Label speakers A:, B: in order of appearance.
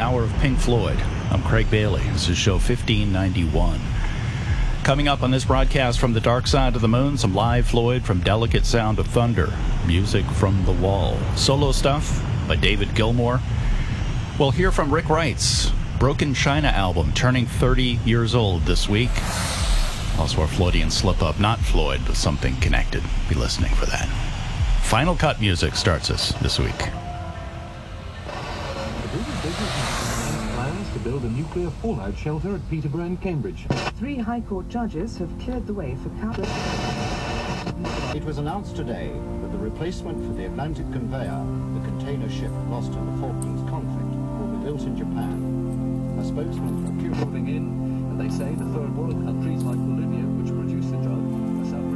A: hour of Pink Floyd. I'm Craig Bailey. This is show 1591. Coming up on this broadcast from the Dark Side of the Moon, some live Floyd from Delicate Sound of Thunder, music from The Wall, solo stuff by David Gilmour. We'll hear from Rick Wright's Broken China album, turning 30 years old this week. Also our Floydian slip-up, not Floyd, but something connected. Be listening for that. Final Cut music starts us this week.
B: Plans to build a nuclear fallout shelter at Peterborough in Cambridge.
C: 3 High Court judges have cleared the way for Cabinet.
D: It was announced today that the replacement for the Atlantic conveyor, the container ship lost in the Falklands conflict, will be built in Japan. A spokesman for Cuba
B: Moving in, and they say the third world countries like Bolivia, which produce the drug,